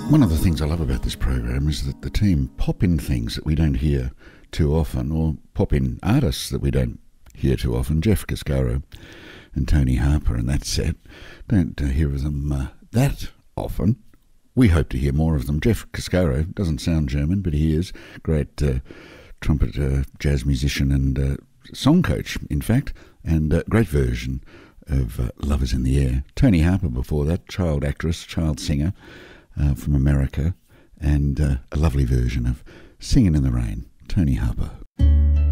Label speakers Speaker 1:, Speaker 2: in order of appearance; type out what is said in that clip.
Speaker 1: One of the things I love about this program is that the team pop in things that we don't hear too often, or pop in artists that we don't hear too often. Jeff Cascaro and Tony Harper and that set. Don't hear of them that often. We hope to hear more of them. Jeff Cascaro doesn't sound German, but he is. Great trumpet, jazz musician and song coach, in fact, and great version of Love Is in the Air. Tony Harper before that, child actress, child singer from America, and a lovely version of Singing in the Rain. Tony Harper.